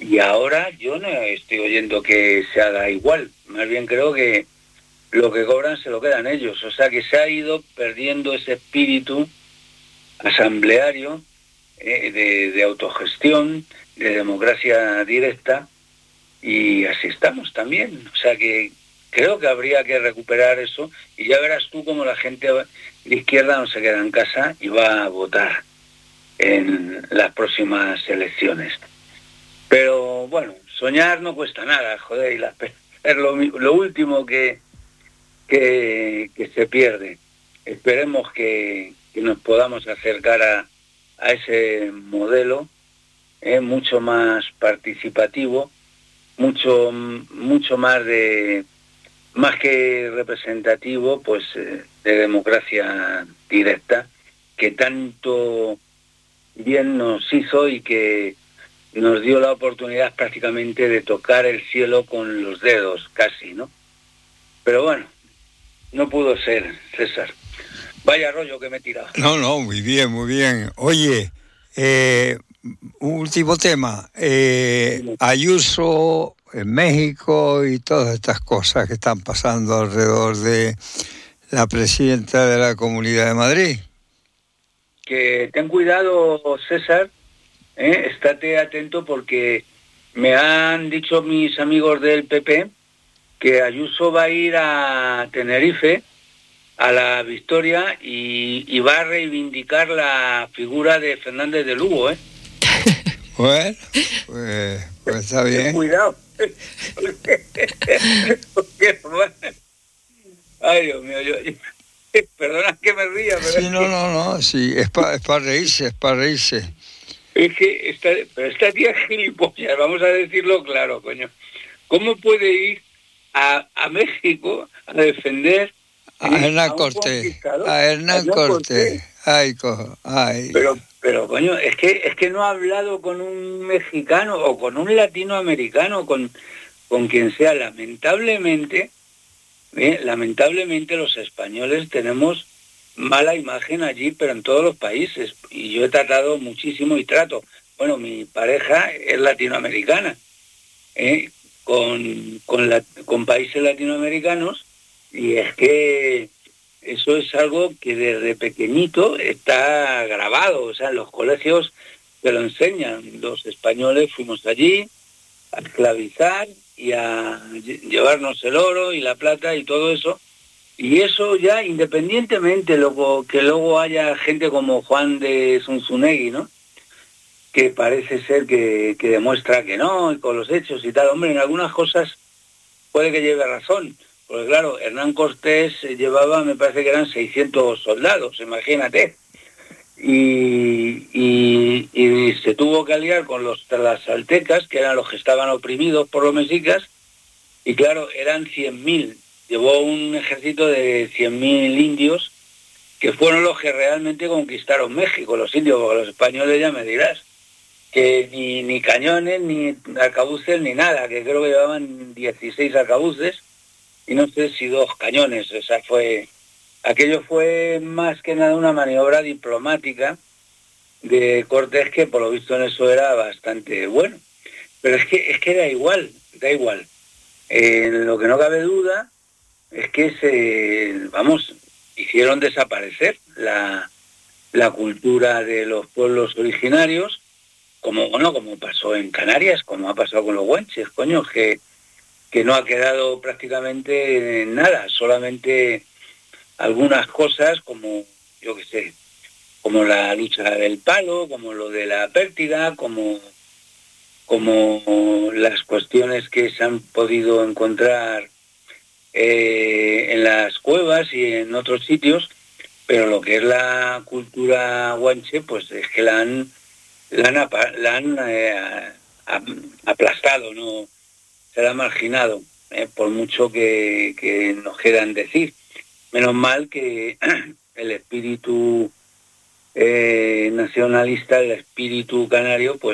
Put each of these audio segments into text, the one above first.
Y ahora yo no estoy oyendo que se haga igual. Más bien creo que lo que cobran se lo quedan ellos. O sea que se ha ido perdiendo ese espíritu asambleario, de autogestión, de democracia directa, y así estamos también. O sea que creo que habría que recuperar eso, y ya verás tú cómo la gente de izquierda no se queda en casa y va a votar en las próximas elecciones. Pero bueno, soñar no cuesta nada, joder, y es lo último que se pierde. Esperemos que nos podamos acercar a ese modelo, mucho más participativo, mucho más que representativo, pues de democracia directa, que tanto bien nos hizo y que nos dio la oportunidad prácticamente de tocar el cielo con los dedos, casi, ¿no? Pero bueno, no pudo ser, César. Vaya rollo que me he tirado. No, muy bien, muy bien. Oye, último tema. Ayuso en México y todas estas cosas que están pasando alrededor de la presidenta de la Comunidad de Madrid. Que ten cuidado, César, estate atento, porque me han dicho mis amigos del PP que Ayuso va a ir a Tenerife, a la Victoria, y va a reivindicar la figura de Fernández de Lugo, Bueno, pues está bien. Ten cuidado. Ay, Dios mío, perdona que me ría, pero sí, no, sí, es para reírse, es para reírse. Es que esta tía es gilipollas, vamos a decirlo claro, coño. ¿Cómo puede ir a México a defender a Hernán Cortés? A Hernán Cortés. Ay. Pero coño, es que no ha hablado con un mexicano o con un latinoamericano, con quien sea. Lamentablemente los españoles tenemos mala imagen allí, pero en todos los países. Y yo he tratado muchísimo y trato. Bueno, mi pareja es latinoamericana, con países latinoamericanos, y es que eso es algo que desde pequeñito está grabado. O sea, en los colegios te lo enseñan. Los españoles fuimos allí a esclavizar y a llevarnos el oro y la plata y todo eso. Y eso ya, independientemente que luego haya gente como Juan de Zunzunegui, ¿no?, que parece ser que demuestra que no, y con los hechos y tal. Hombre, en algunas cosas puede que lleve razón. Porque claro, Hernán Cortés llevaba, me parece que eran 600 soldados, imagínate. Y se tuvo que aliar con los tlaxcaltecas, que eran los que estaban oprimidos por los mexicas, y claro, eran 100.000. Llevó un ejército de 100.000 indios, que fueron los que realmente conquistaron México, los indios, porque los españoles ya me dirás, que ni cañones, ni arcabuces, ni nada, que creo que llevaban 16 arcabuces, y no sé si 2 cañones. O sea, aquello fue más que nada una maniobra diplomática de Cortés, que por lo visto en eso era bastante bueno. Pero es que da igual. Lo que no cabe duda es que hicieron desaparecer la cultura de los pueblos originarios, como pasó en Canarias, como ha pasado con los guanches, coño, que no ha quedado prácticamente nada, solamente algunas cosas como, yo qué sé, como la lucha del palo, como lo de la pértiga, como las cuestiones que se han podido encontrar en las cuevas y en otros sitios. Pero lo que es la cultura guanche, pues es que la han aplastado, no se la ha marginado, por mucho que nos quieran decir. Menos mal que el espíritu nacionalista, el espíritu canario, pues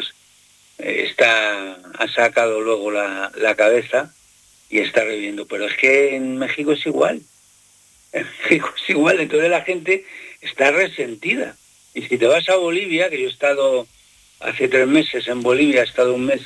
ha sacado luego la cabeza y está reviviendo. Pero es que en México es igual. Entonces la gente está resentida. Y si te vas a Bolivia, que yo he estado hace 3 meses en Bolivia, he estado un mes